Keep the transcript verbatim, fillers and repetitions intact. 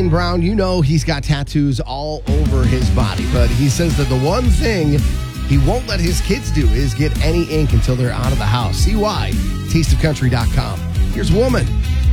Kane Brown, you know he's got tattoos all over his body, but he says that the one thing he won't let his kids do is get any ink until they're out of the house. See why? taste of country dot com. Here's Woman